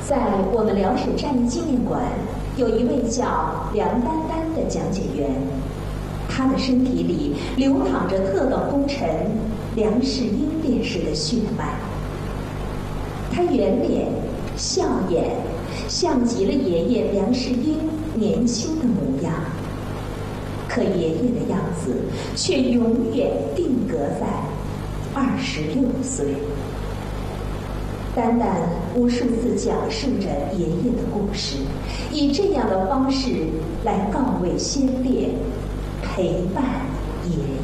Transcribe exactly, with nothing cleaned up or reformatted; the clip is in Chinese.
在我们辽沈战役纪念馆，有一位叫梁丹丹的讲解员，他的身体里流淌着特等功臣梁士英烈士的血脉。他圆脸笑眼，像极了爷爷梁士英年轻的模样，可爷爷的样子却永远定格在二十六岁。丹丹无数次讲述着爷爷的故事，以这样的方式来告慰先烈，陪伴爷